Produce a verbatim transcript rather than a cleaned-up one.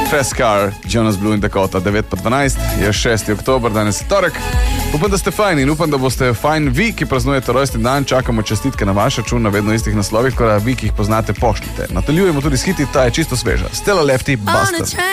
Fast Car, Jonas Blue in Dakota, devet pa dvanajst, je šesti oktober, danes je torek. Upam, da ste fajn in upam, da boste fajn vi, ki praznujete rojstni dan, čakamo čestitke na vaš račun na vedno istih naslovih, tako da vi, ki jih poznate, pošljite. Nadaljujemo tudi s hiti, ta je čisto sveža. Stella Lefty, Buster.